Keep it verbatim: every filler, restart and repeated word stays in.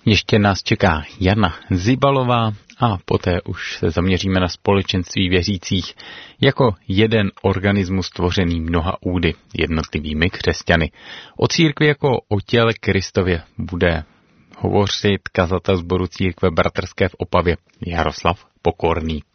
Ještě nás čeká Jana Zibalová a poté už se zaměříme na společenství věřících jako jeden organismus tvořený mnoha údy jednotlivými křesťany. O církvi jako o těle Kristově bude hovořit kazatel sboru církve bratrské v Opavě Jaroslav Pokorný.